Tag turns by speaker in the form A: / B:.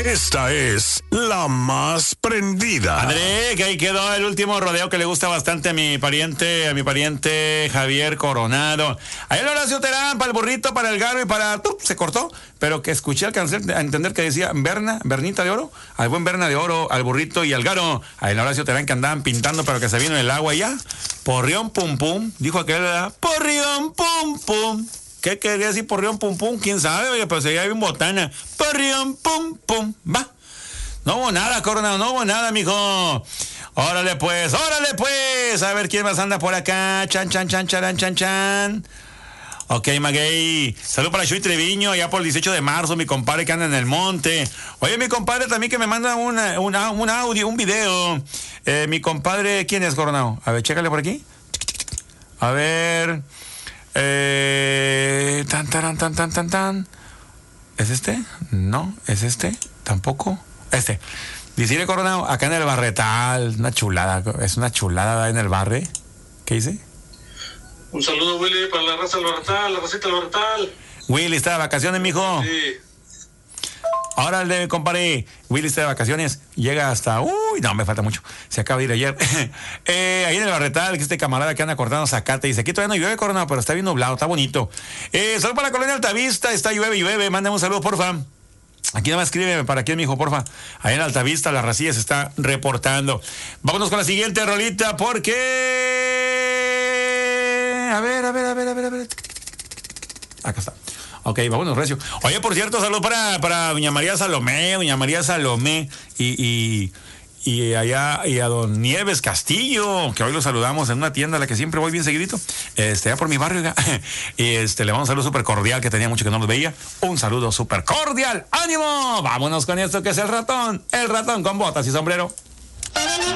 A: Esta es la más prendida.
B: André, que ahí quedó el último rodeo que le gusta bastante a mi pariente Javier Coronado. Ahí el Horacio Terán, para el burrito, para el garo y para... Se cortó, pero que escuché, alcancé a entender que decía Bernita de Oro, al buen Berna de Oro, al burrito y al garo. Ahí el Horacio Terán que andaban pintando, pero que se vino el agua y ya. Porrión pum pum, dijo aquel, ¿verdad? Porrión pum pum. ¿Qué quería decir porrión pum pum? ¿Quién sabe? Oye, pero se bien botana. Porrión pum pum. Va. No hubo nada, Coronado, no hubo nada, mijo. Órale pues. A ver quién más anda por acá. Chan. Ok, Maguey. Salud para Chuy Treviño, allá por el 18 de marzo, mi compadre que anda en el monte. Oye, mi compadre también que me manda un audio, un video. Mi compadre, ¿quién es, Coronado? A ver, chécale por aquí. A ver. Tan. ¿Es este? No, ¿es este? Tampoco. Este. Dice Coronado, acá en el Barretal, una chulada, es una chulada en el barre. ¿Qué dice?
C: Un saludo, Willy, para la raza del Barretal, la racita del Barretal.
B: Willy, ¿está de vacaciones, mijo?
C: Sí.
B: Órale, compadre. Willy está de vacaciones. Llega hasta... Uy, no, me falta mucho. Se acaba de ir ayer. Ahí en el Barretal, que este camarada que anda cortando zacate. Dice, aquí todavía no llueve, Coronado, pero está bien nublado, está bonito. Saludos para la colonia Altavista. Está llueve. Mándame un saludo, porfa. Aquí nada más escribe para quién, mijo, porfa. Ahí en Altavista, la racilla se está reportando. Vámonos con la siguiente rolita, porque... A ver. Acá está. Ok, vámonos, recio. Oye, por cierto, salud para doña María Salomé y allá y a don Nieves Castillo, que hoy lo saludamos en una tienda a la que siempre voy bien seguidito, allá por mi barrio, y le mando un saludo súper cordial, que tenía mucho que no los veía. Un saludo súper cordial. ¡Ánimo! Vámonos con esto que es el ratón con botas y sombrero.